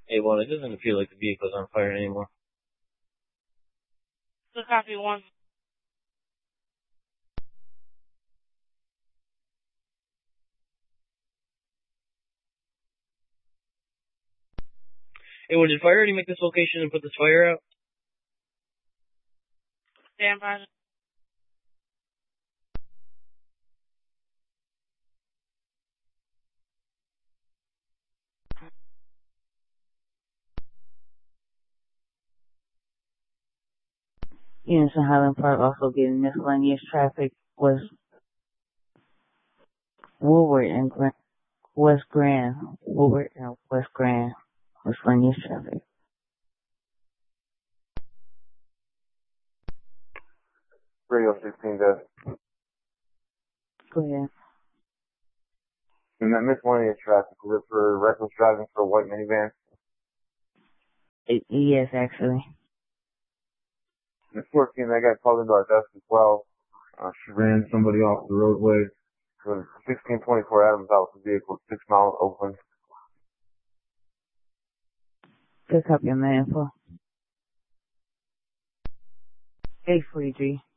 A1, it doesn't appear like the vehicle's on fire anymore. Good copy, 1. A1, did fire already make this location and put this fire out? Stand by. Units in Highland Park also getting miscellaneous traffic was Woolworth and West Grand. Woolworth and West Grand miscellaneous traffic. 316 death. Go ahead. And that miscellaneous traffic, was it for reckless driving for a white minivan? Yes, actually. The 14, that got called into our desk as well. She ran somebody off the roadway. It was 1624 Adams House, the vehicle, 6 miles Oakland. Good copy on that info. 843.